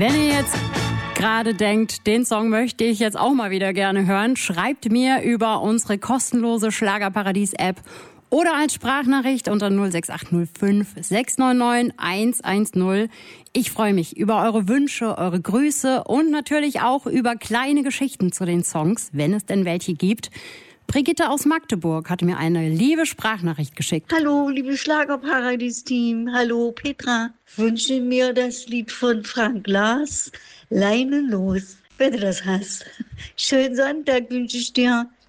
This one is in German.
Wenn ihr jetzt gerade denkt, den Song möchte ich jetzt auch mal wieder gerne hören, schreibt mir über unsere kostenlose Schlagerparadies-App oder als Sprachnachricht unter 06805 699 110. Ich freue mich über eure Wünsche, eure Grüße und natürlich auch über kleine Geschichten zu den Songs, wenn es denn welche gibt. Brigitte aus Magdeburg hat mir eine liebe Sprachnachricht geschickt. Hallo, liebe Schlagerparadies-Team. Hallo, Petra. Wünsche mir das Lied von Frank Lars, Leine los, wenn du das hast. Schönen Sonntag wünsche ich dir.